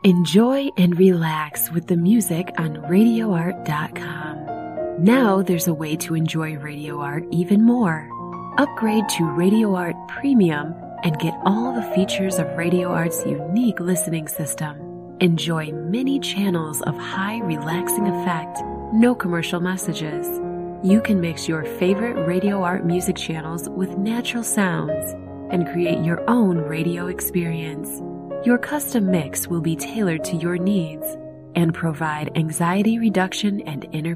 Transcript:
Enjoy and relax with the music on RadioArt.com. Now there's a way to enjoy Radio Art even more. Upgrade to Radio Art Premium and get all the features of Radio Art's unique listening system. Enjoy many channels of high relaxing effect, no commercial messages. You can mix your favorite Radio Art music channels with natural sounds and create your own radio experience. Your custom mix will be tailored to your needs and provide anxiety reduction and inner